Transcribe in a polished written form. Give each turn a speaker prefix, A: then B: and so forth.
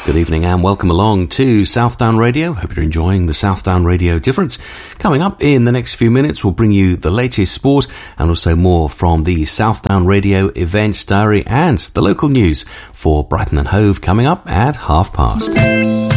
A: Good evening and welcome along to Southdown Radio. Hope you're enjoying the Southdown Radio difference. Coming up in the next few minutes, we'll bring you the latest sport and also more from the Southdown Radio events diary and the local news for Brighton and Hove coming up at past.